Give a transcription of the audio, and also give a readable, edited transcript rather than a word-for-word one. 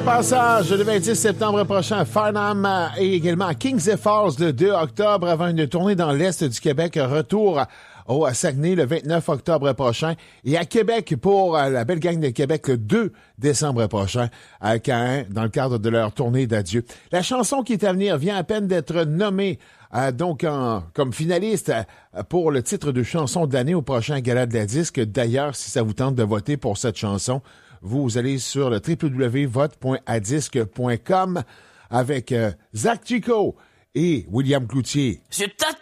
passage le 26 septembre prochain, Farnham et également à Kings et Falls le 2 octobre avant une tournée dans l'Est du Québec. Retour au Saguenay le 29 octobre prochain et à Québec pour la belle gang de Québec le 2 décembre prochain à Caen dans le cadre de leur tournée d'adieu. La chanson qui est à venir vient à peine d'être nommée comme finaliste pour le titre de chanson de l'année au prochain Gala de la Disque. D'ailleurs, si ça vous tente de voter pour cette chanson, vous allez sur le www.vote.adisque.com avec Zach Chico et William Cloutier. Je t'attends!